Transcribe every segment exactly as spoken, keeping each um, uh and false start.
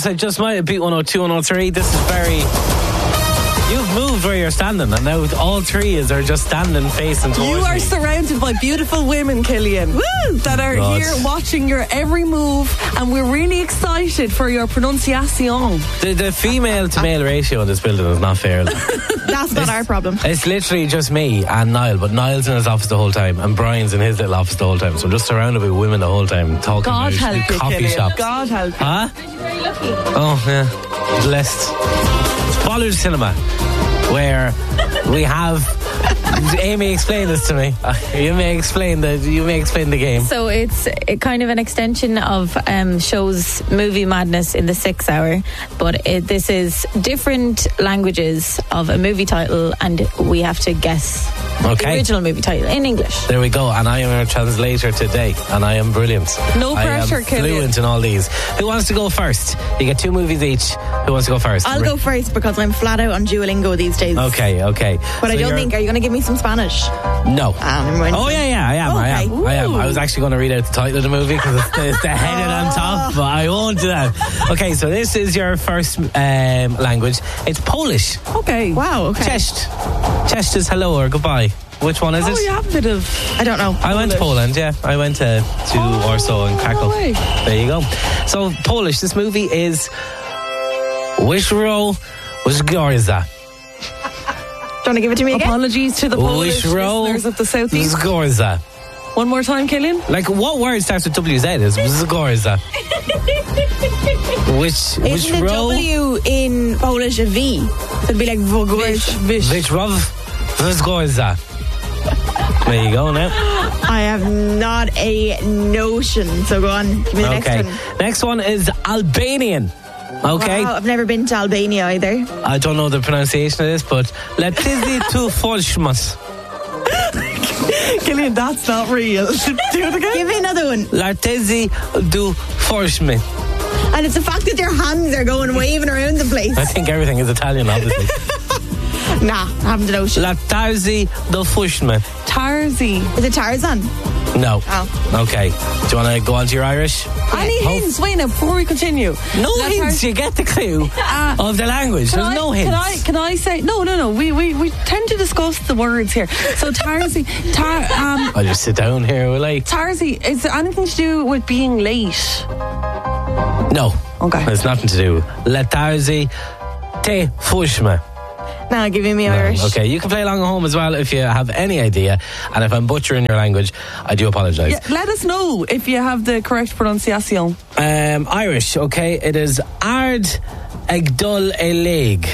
I just might have beat one oh two, one oh three. This is very... You've moved where you're standing, and now all three is are just standing facing towards You are me. surrounded by beautiful women, Killian. Woo! That are God. here watching your every move, and we're really excited for your pronunciation. The, the female to male ratio in this building is not fair. That's not our problem. It's literally just me and Niall, but Niall's in his office the whole time, and Brian's in his little office the whole time. So I'm just surrounded by women the whole time, talking God about help the you, coffee Killian. shops. God help you. Huh? You're very lucky. Oh, yeah. Blessed. Bollywood Cinema, where we have... Amy, explain this to me. You may explain the you may explain the game. So it's a kind of an extension of um, shows Movie Madness in the sixth hour, but it, this is different languages of a movie title, and we have to guess Okay. the original movie title in English. There we go, and I am a translator today, and I am brilliant. No pressure, I am Killian. fluent in all these. Who wants to go first? You get two movies each. Who wants to go first? I'll go first because I'm flat out on Duolingo these days. Okay, okay. But So I don't you're- think, are you going to give me some Spanish? No. Ah, never mind. Oh, yeah, yeah, I am, I am. Okay. I am. I was actually going to read out the title of the movie because it's, it's the headed on top, but I won't do that. Okay, so this is your first um, language. It's Polish. Okay. Wow, okay. Cześć. Cześć is hello or goodbye. Which one is Oh, it? you have a bit of... I don't know. I went to Poland, yeah. I went to, to Oh, Warsaw and Krakow. no way. There you go. So, Polish, this movie is Wyszło Zgorza. Do you want to give it to me again? Apologies to the Polish Wyszło listeners of the Southeast. Zgorza. One more time, Killian. Like, what word starts with W Z? Is Zgorza. Which, which Isn't the row? W in Polish a V? It'd be like Wogorz. Vish. Wyszło Zgorza. There you go now. I have not a notion. So go on. Give me the Okay. next one. Next one is Albanian. Okay. Wow, I've never been to Albania either. I don't know the pronunciation of this, but Letizi tu Folshmas. Killian, that's not real. Do it again. Give me another one. Lartezi du Forschme. And it's the fact that their hands are going waving around the place. I think everything is Italian, obviously. Nah, I haven't a notion. Lartezi du Forschme. Tarzy. Is it Tarzan? No. Oh. Okay. Do you want to go on to your Irish? Any Hope- hints? Wait now, before we continue. No Let hints. her- You get the clue Uh, of the language. Can There's I, no hints. Can I, can I say no, no, no? We we, we tend to discuss the words here. So Tarzy, tar, um, I'll just sit down here, will I? Tarzy, is there anything to do with being late? No. Okay. It's nothing to do. Lartezi te Forschme. Nah, give me No. Irish. Okay, you can play along at home as well if you have any idea. And if I'm butchering your language, I do apologise. Yeah, let us know if you have the correct pronunciation. Um, Irish, okay, it is Ard Egdol Eleg.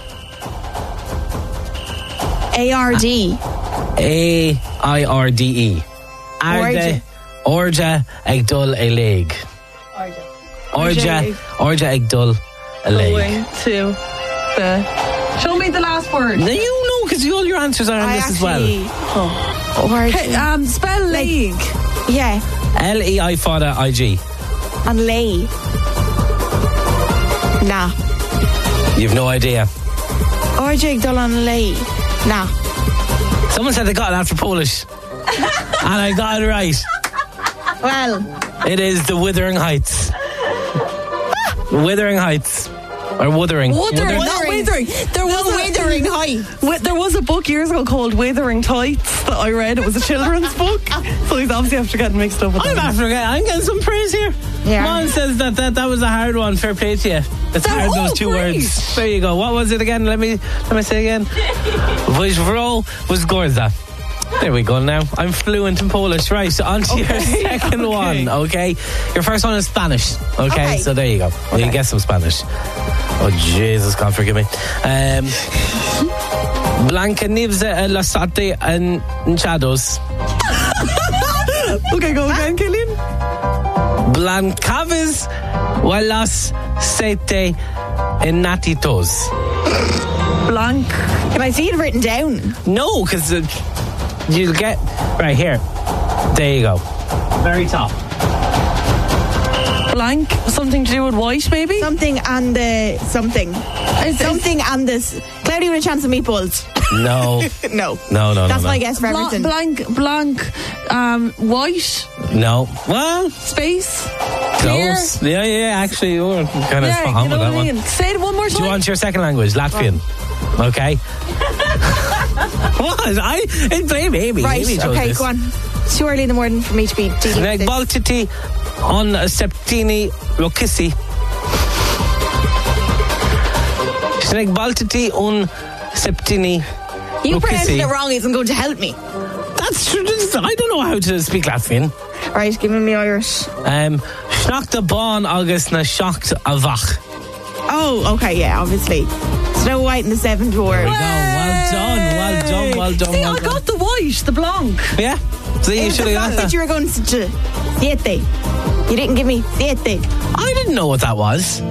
A R D. A I R D E. Arde Orja Egdol Eleg. Orja Orja Egdol Eleg. Going to the. Show me the last word. Now you know because all your answers are on I this as well. actually. Oh. Okay, um, spell leg. Yeah. L E I Fada I G. And lay. Nah. You've no idea. R J Dolan lay. Nah. Someone said they got it after Polish. And I got it right. Well, It is the Wuthering Heights. Wuthering Heights. Or Wuthering. Wuthering, Wuthering. not withering. There was no a withering height. Wi- There was a book years ago called Withering Tights that I read. It was a children's book. So he's obviously after getting mixed up with I'm them. after getting, I'm getting some praise here. Yeah. Mom says that, that that was a hard one. Fair play to you. It's That- hard, those oh, two great. words. There you go. What was it again? Let me let me say again. Wyszło was Gorza. There we go now. I'm fluent in Polish. Right, so on to your second okay. one, okay? Your first one is Spanish, okay? Okay. So there you go. Well, you get some Spanish. Oh, Jesus, God forgive me. Um, Blanca Nieves and Las Sate and Shadows. Okay, go again, Killian. Blancaves Walas Sete Enatitos. Blanc. Can I see it written down? No, because uh, you'll get... Right here. There you go. Very top. Blank. Something to do with white, maybe? Something and the something. Is- is- Something and this. Cloudy with a chance of meatballs. No. No. No, no, That's no, my no. guess for Bla- everything. blank, blank, um, white, No. Well, space, clear. close. Yeah, yeah, actually, you were kind of Yeah, spot on you know with that what I one. mean. Say it one more Do you time. want your second language? Latvian. Okay. What? I it's blame Amy. Right, Amy chose okay, this. go on. It's too early in the morning for me to be dealing Neg with this. baltiti on septini lokisi. Neg baltiti on septini You pronouncing lokisi. it wrong isn't going to help me. That's true. I don't know how to speak Latvian. Right, give me Irish. Um, Schnacht bon agus na shocked avach. Oh, okay, yeah, obviously. Snow White and the Seven Dwarfs. There we go. Well done. Well done. Well done. See, well I done. got the white, the blanc. Yeah. So you should have got that that. you were going to siete. You didn't give me siete. I didn't know what that was.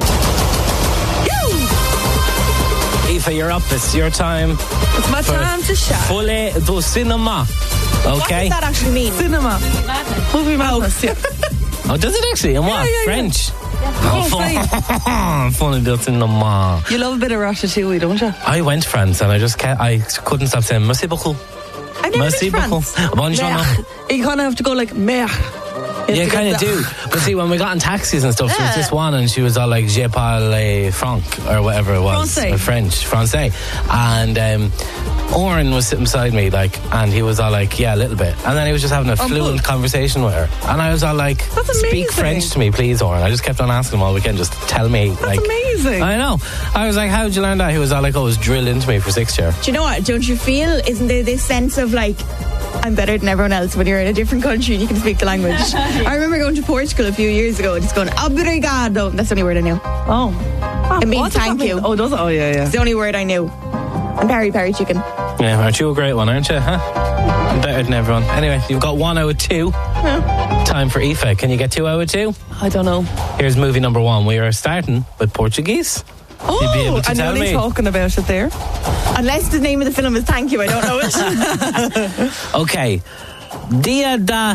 Aoife, you're up. It's your time. It's my for time to shine. Folie do cinema. What Okay. does that actually mean? Cinema. Movie madness, yeah. Oh, does it actually? In what? Yeah, yeah, yeah. French? Oh, Oh, Folie do cinema. You love a bit of ratatouille, don't you? I went to France and I just can't, I couldn't stop saying merci beaucoup. I've never Merci been to beaucoup. France. Bonjour. You kind of have to go like, meh. Yeah, kind of do. But see, when we got in taxis and stuff, there was Yeah. this one and she was all like, Je parle franc, or whatever it was. Francais. Or French, Francais. And um, Oren was sitting beside me, like, and he was all like, yeah, a little bit. And then he was just having a Oh, fluent good. conversation with her. And I was all like, That's speak amazing. French to me, please, Oren. I just kept on asking him all weekend, just tell me. That's like, amazing. I know. I was like, how did you learn that? He was all like, oh, it was drilled into me for sixth year. Do you know what? Don't you feel, isn't there this sense of like, I'm better than everyone else when you're in a different country and you can speak the language? I remember going to Portugal a few years ago and just going, obrigado. That's the only word I knew. Oh. It means What does that thank mean? you. Oh, does it? Oh, yeah, yeah. It's the only word I knew. And peri peri chicken. Yeah, aren't you a great one, aren't you? Huh? Better than everyone. Anyway, you've got one out of two. Time for Aoife. Can you get two out of two? I don't know. Here's movie number one. We are starting with Portuguese. Oh, You'd be able to I'm tell nearly me. talking about it there. Unless the name of the film is Thank You, I don't know it. Okay. Dia da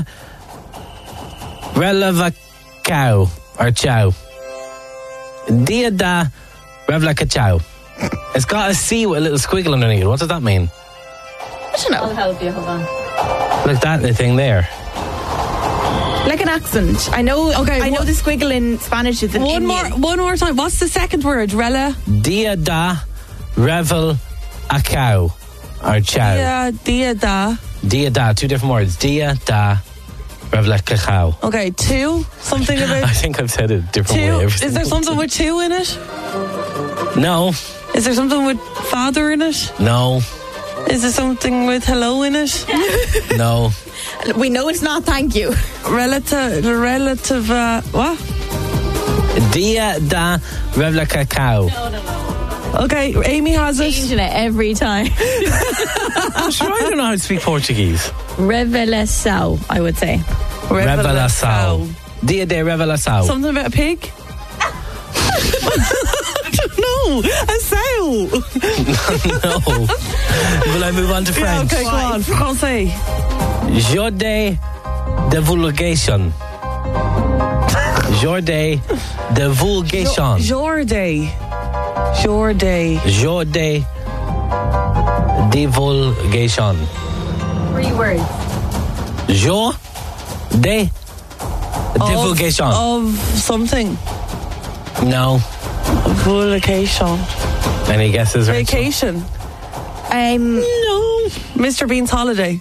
Relevacao or Chow. Dia da Relevacao. It's got a C with a little squiggle underneath it. What does that mean? I don't I'll know. help you. Hold on. Look, that the thing there. Like an accent. I know. Okay, I know what- the squiggle in Spanish is an One more, Indian. one more time. What's the second word? Rela? Dia da Revel a cow or chow. Yeah, dia da. Dia da, two different words. Dia da Revel a cow. Okay, two. Something I about think I've said it a different two. way. every Is there single something with two in it? time. No, Is there something with father in it? no, Is there something with hello in it? no. We know it's not Thank You. Relative, relative, uh, what? Dia da Revel a cow. Okay, Amy has it. Changing it every time. I'm sure I don't know how to speak Portuguese. Revelação, I would say. Revelação. Dia de Revelação. Something about a pig? I don't know. A sow. No. Will I move on to Yeah, French? okay, go on. Francais. Jour de divulgation. Jour de divulgation. Jorday. Jorday. Jour de divulgation. Three words. Jour de divulgation. Of, of something. No. Vacation. Any guesses? Rachel? Vacation. Um, No. Mister Bean's holiday.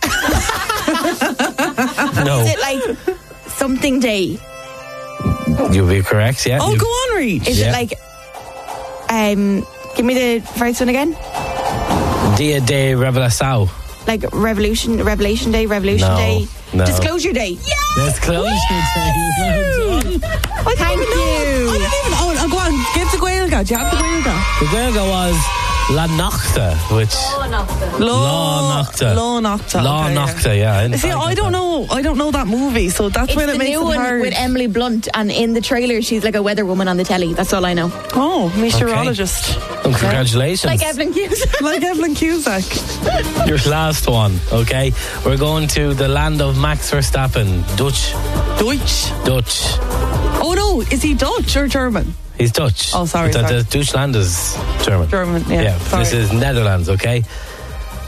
No. is it like something day? You'll be correct, yeah. Oh, You- go on, Reach. Is Yeah. it like, um, give me the first one again? Dia de Revelação. Like Revolution, Revelation Day, Revolution No, Day, no. Disclosure Day. Yeah. Let's close your day. Thank you. I didn't even. Oh, go on. Give the Gaelga. Do you have the Gaelga? The Gaeilge was La Nocta, which... Law Nocta. Law Nocta. Law okay, Nocta, yeah. yeah. See, I don't know. I don't know that movie, so that's It's when it the makes new it one hard. with Emily Blunt, and in the trailer, she's like a weather woman on the telly. That's all I know. Oh, meteorologist. And congratulations. Like Evelyn Cusack. Like Evelyn Cusack. Your last one, okay? We're going to the land of Max Verstappen. Dutch. Deutsch. Dutch. Oh no, is he Dutch or German? He's Dutch. Oh, sorry, But sorry. the Deutschland is German. German, yeah. Yeah, sorry. this is Netherlands, okay?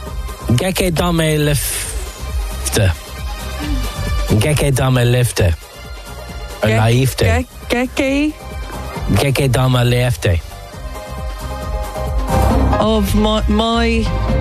Gekke dame lifte. Gekke dame lifte. Or laifte. Gekke Gekke dame lifte. of my my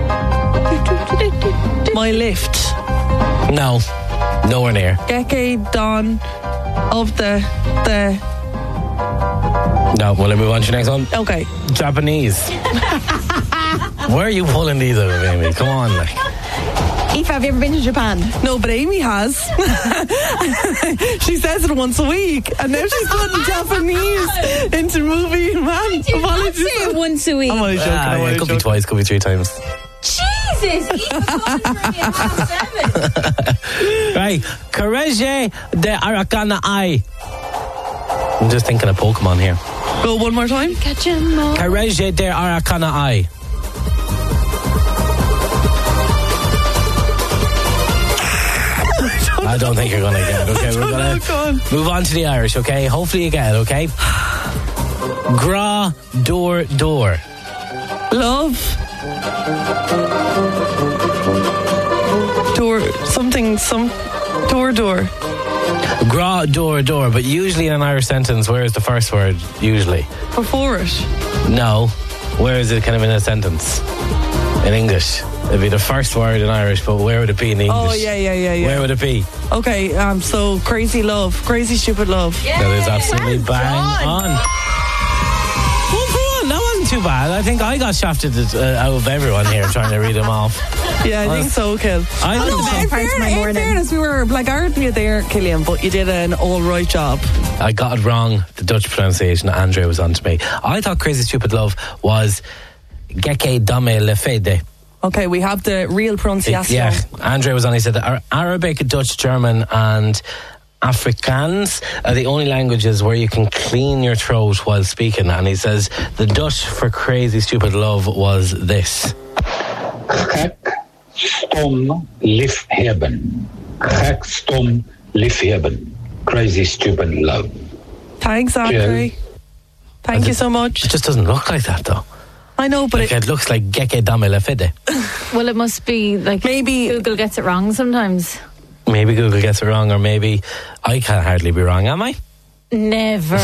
my lift. No, nowhere near. Gekke Don of the the. No, will I move on to your next one? Okay. Japanese. Where are you pulling these out of, Amy? Come on, like. Aoife, have you ever been to Japan? No, but Amy has. She says it once a week, and now she's putting Japanese into movie. Man, apologies. Say it once a week. I'm only joking. Ah, I'm yeah, only it could be joking. twice, could be three times. Jesus! Right, Courage de Aracana Ai. I'm just thinking of Pokemon here. Go one more time. Catch 'em all. Courage de Aracana Ai. I don't think you're going to get it. Okay, we're going Go on. to move on to the Irish, okay? Hopefully you get it, okay? Gra door door. Love. Door. Something. Some. Door. Door. Gra door door, but usually in an Irish sentence, where is the first word? Usually. Before it. No. Where is it kind of in a sentence? In English. It'd be the first word in Irish, but where would it be in English? Oh yeah, yeah, yeah, yeah. Where would it be? Okay. Um. So crazy love. Crazy stupid love. That is absolutely bang on. One for one. That wasn't too bad. I think I got shafted uh, out of everyone here trying to read them off. Yeah, I think so, Kill. I Oh, think no, so. in fairness, my in morning. fairness, we were like arguing you there, Killian, but you did an all right job. I got it wrong, the Dutch pronunciation. Andrea was on to me. I thought Crazy Stupid Love was Gekke Dame Le Fede. Okay, we have the real pronunciation. Yeah, Andrea was on. He said that Ar- Arabic, Dutch, German, and Afrikaans are the only languages where you can clean your throat while speaking. And he says the Dutch for Crazy Stupid Love was this. Gek, stom, liefhebben. Gek, stom, liefhebben. Crazy, stupid love. Thanks, Andre. Thank you so much. It just doesn't look like that, though. I know, but Like, it, it looks like Gekke Dame Le Fede. Well, it must be like Maybe- Google gets it wrong sometimes. Maybe Google gets it wrong, or maybe I can't hardly be wrong, am I? Never.